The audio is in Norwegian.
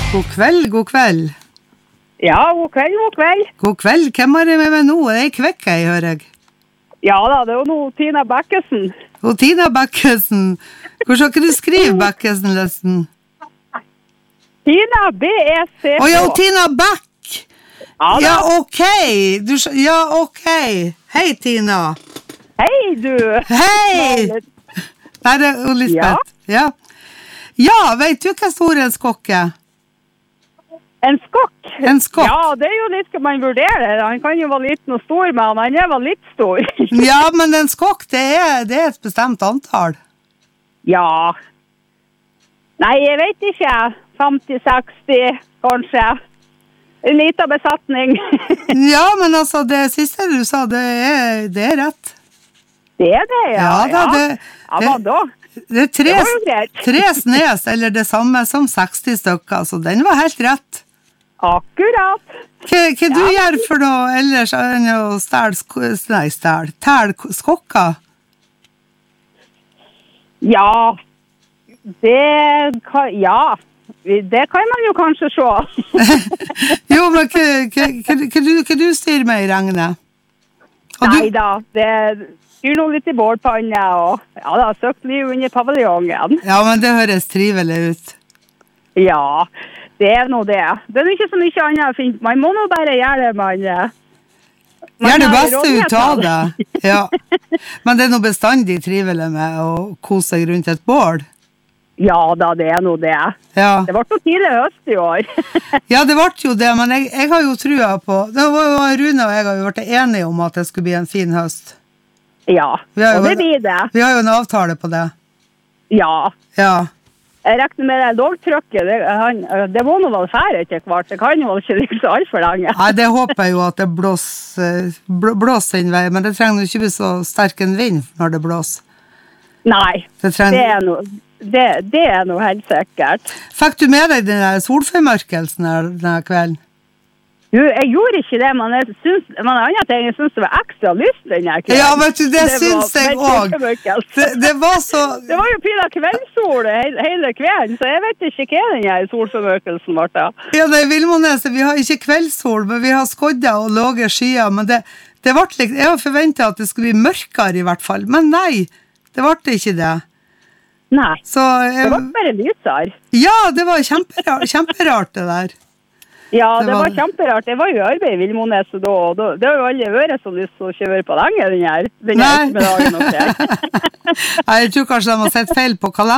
God kveld, god kveld. Ja, god kveld, god kveld. God kveld, hvem har jeg med meg nå? Det er Kvekke, hører jeg. Ja da, det er jo noe Tina Bekkesen. Og Tina Bekkesen. Hvordan kan du skrive Bekkesen, Lesten? Tina, B-E-C-K. Ja, Tina Bekk! Ja, ok. Ja, ok. Hei, Tina. Hei, du. Hei! Nei, det er Lisbeth. Ja. Ja, vet du hva stor en skokk er? En skokk? En skokk? Ja, det er jo litt hva man vurderer. Han kan jo være liten og stor, men han er vel litt stor. Ja, men en skokk, det er et bestemt antall. Ja. Nei, jeg vet ikke. 50-60, kanskje. En liten besetning. Ja, men altså, det siste du sa, det er rett. Det er det, ja. Ja, hva da? Det er tre snes, eller det samme som 60 stykker, så den var helt rett. Akkurat. Hva du gjør for noe ellers enn å tæle skokker? Ja, det kan man jo kanskje se. Jo, men hva du styrer med i regnet? Neida, det styrer noe litt i bålpanne, og ja, det har søkt liv under paviljongen. Ja, men det høres trivelig ut. Ja, det er noe det. Det er ikke så mye annet fint. Man må nå bare gjøre det, man gjør det beste ut av det. Ja. Men det er noe bestandig trivelig med å kose seg rundt et bål. Ja da, det er noe det. Ja. Det ble så tidlig høst i år. Ja, det ble jo det, men jeg har jo trua på, det var jo Rune og jeg har jo vært enige om at det skulle bli en fin høst. Ja, og det blir det. Vi har jo en avtale på det. Ja. Ja. Jeg regner med det lågtrykket, det må nå være færre etter hvert, det kan jo ikke ligge så alt for lenge. Nei, det håper jeg jo at det blåser sin vei, men det trenger jo ikke bli så sterk en vind når det blåser. Nei, det er noe helt sikkert. Fikk du med deg den solformørkelsen denne kvelden? Jo, jeg gjorde ikke det, men jeg synes det var ekstra lyst denne kvelden. Ja, vet du, det synes jeg også. Det var så... Det var jo pila kveldssol hele kvelden, så jeg vet ikke hva denne solformørkelsen var da. Ja, det er Villmoneset, vi har ikke kveldssol, men vi har skodder og lave skyer, men det ble litt... Jeg har forventet at det skulle bli mørkere i hvert fall, men nei, det ble ikke det. Nei, det var bare lysere. Ja, det var kjemperart det der. Ja, det var kjemperart. Jeg var jo i arbeid i Villmoneset da, og det har jo aldri vært så lyst til å kjøre på lenge, den her ettermiddagen. Jeg tror kanskje de har sett feil på kalenderen.